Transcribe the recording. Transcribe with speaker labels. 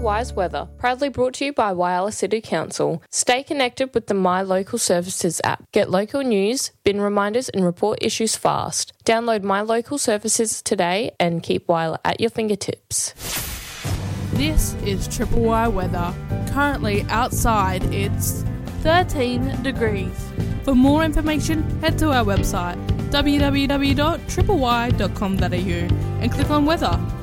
Speaker 1: Wise Weather, proudly brought to you by Whyalla City Council. Stay connected with the My Local Services app. Get local news, bin reminders and report issues fast. Download My Local Services today and keep Whyalla at your fingertips.
Speaker 2: This is Triple Y weather. Currently outside it's 13 degrees. For more information, head to our website www.tripley.com.au and click on weather.